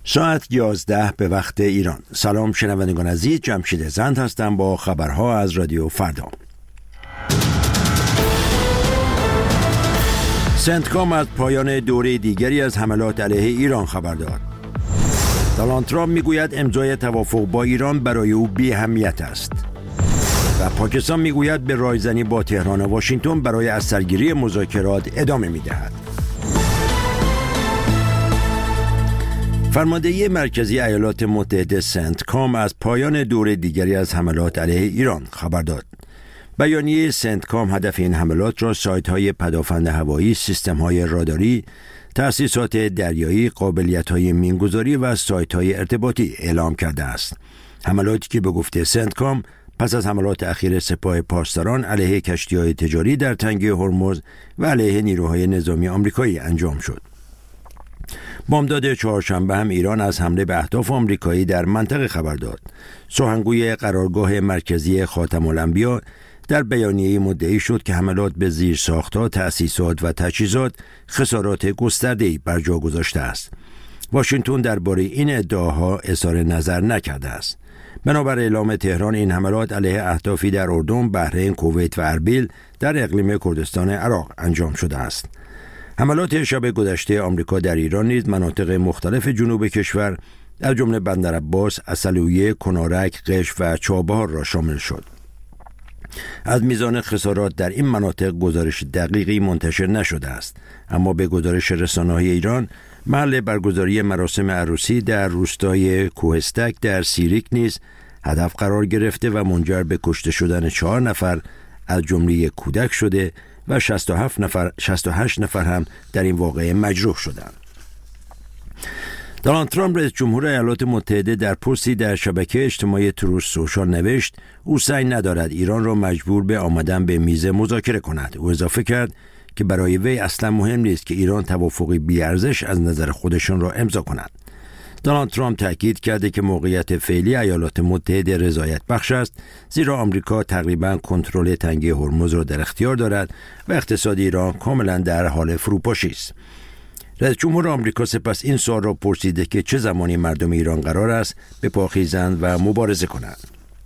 ساعت 11 به وقت ایران. سلام شنوندگان عزیز، جمشید زند هستم با خبرها از رادیو فردا. سنتکام از پایان دوره دیگری از حملات علیه ایران خبر داد. دونالد ترامپ میگوید امضای توافق با ایران برای او بی اهمیت است. و پاکستان میگوید به رایزنی با تهران و واشنگتن برای از سرگیری مذاکرات ادامه میدهد. فرماندهی مرکزی ایالات متحده سنتکام از پایان دوره دیگری از حملات علیه ایران خبر داد. بیانیه سنتکام هدف این حملات را سایت‌های پدافند هوایی، سیستم‌های راداری، تأسیسات دریایی، قابلیت‌های مینگذاری و سایت‌های ارتباطی اعلام کرده است. حملاتی که به گفته سنتکام پس از حملات اخیر سپاه پاسداران علیه کشتی‌های تجاری در تنگه هرمز و علیه نیروهای نظامی آمریکایی انجام شد. بامداد چهارشنبه هم ایران از حمله به اهداف آمریکایی در منطقه خبر داد. سخنگوی قرارگاه مرکزی خاتم الانبیا در بیانیه مدعی شد که حملات به زیرساخت‌ها، تأسیسات و تجهیزات خسارات گسترده‌ای بر جا گذاشته است. واشنگتن درباره این ادعاها اظهار نظر نکرده است. بنابر اعلام تهران این حملات علیه اهدافی در اردن، بحرین، کویت و اربیل در اقلیم کردستان عراق انجام شده است. حملات شب گذشته آمریکا در ایران نیز مناطق مختلف جنوب کشور از جمله بندرعباس، عسلویه، کنارک، قشم و چابهار را شامل شد. از میزان خسارات در این مناطق گزارش دقیقی منتشر نشده است، اما به گزارش رسانه‌های ایران محل برگزاری مراسم عروسی در روستای کوهستک در سیریک نیز هدف قرار گرفته و منجر به کشته شدن 4 نفر از جمله کودک شده و 68 نفر هم در این واقعه مجروح شدند. دونالد ترامپ رئیس جمهور ایالات متحده در پستی در شبکه اجتماعی تروث سوشال نوشت او سعی ندارد ایران را مجبور به آمدن به میز مذاکره کند. او اضافه کرد که برای وی اصلا مهم نیست که ایران توافقی بی‌ارزش از نظر خودشان را امضا کند. دونالد ترامپ تاکید کرده که موقعیت فعلی ایالات متحده رضایت بخش است، زیرا آمریکا تقریباً کنترل تنگه هرمز را در اختیار دارد و اقتصاد ایران کاملاً در حال فروپاشی است. رئیس جمهور آمریکا سپس این سوال را پرسیده که چه زمانی مردم ایران قرار است به پا خیزند و مبارزه کنند.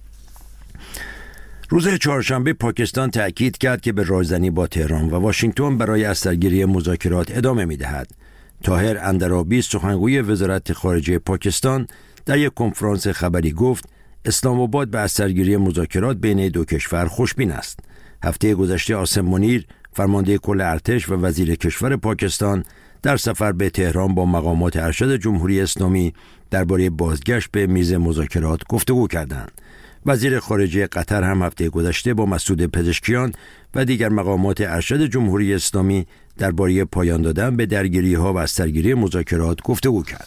روز چهارشنبه پاکستان تأکید کرد که به رایزنی با تهران و واشنگتن برای از سرگیری مذاکرات ادامه می‌دهد. طاهر اندرابی سخنگوی وزارت خارجه پاکستان در یک کنفرانس خبری گفت اسلام آباد به از سرگیری مذاکرات بین دو کشور خوشبین است. هفته گذشته عاصم منیر فرمانده کل ارتش و وزیر کشور پاکستان در سفر به تهران با مقامات ارشد جمهوری اسلامی درباره بازگشت به میز مذاکرات گفتگو کردند. وزیر خارجه قطر هم هفته گذشته با مسعود پزشکیان و دیگر مقامات ارشد جمهوری اسلامی درباره پایان دادن به درگیری‌ها و از سرگیری مذاکرات گفتگو کرد.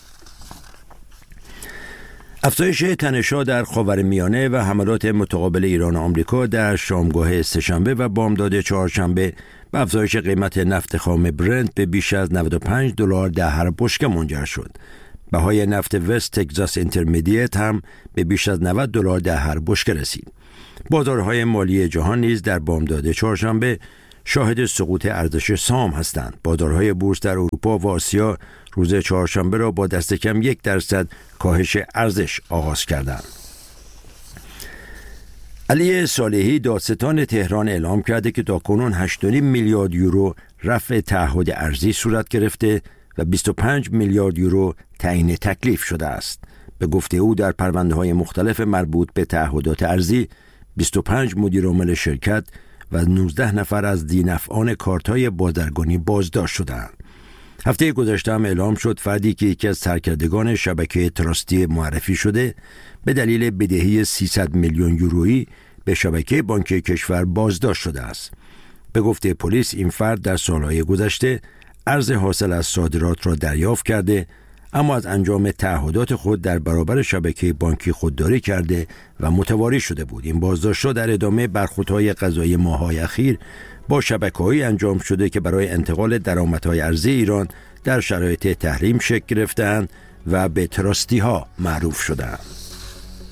افزایش تنش‌ها در خاورمیانه و حملات متقابل ایران و آمریکا در شامگاه سه‌شنبه و بامداد چهارشنبه به افزایش قیمت نفت خام برنت به بیش از $95 در هر بشکه منجر شد. بهای نفت وست تگزاس اینترمدیت هم به بیش از $90 در هر بشکه رسید. بازارهای مالی جهان نیز در بامداد چهارشنبه شاهد سقوط ارزش سهام هستند. بازارهای بورس در اروپا و آسیا روز چهارشنبه را با دست کم 1% کاهش ارزش آغاز کردند. علی صالحی دادستان تهران اعلام کرده که تاکنون 8.5 میلیارد یورو رفع تعهد ارزی صورت گرفته و 25 میلیارد یورو تعیین تکلیف شده است. به گفته او در پرونده‌های مختلف مربوط به تعهدات ارزی 25 مدیر عامل شرکت و 19 نفر از ذی‌نفعان کارت‌های بازرگانی بازداشت شدند. هفته گذشته هم اعلام شد فردی که یکی از سرکردگان شبکه تراستی معرفی شده به دلیل بدهی 300 میلیون یورویی به شبکه بانکی کشور بازداشت شده است. به گفته پلیس این فرد در سالهای گذشته ارز حاصل از صادرات را دریافت کرده، اما از انجام تعهدات خود در برابر شبکه بانکی خودداری کرده و متواری شده بود. این بازداشت‌ها در ادامه برخوردهای قضایی ماه‌های اخیر با شبکه‌هایی انجام شده که برای انتقال درآمدهای ارزی ایران در شرایط تحریم شکل گرفته‌اند و به تراستی‌ها معروف شده‌اند.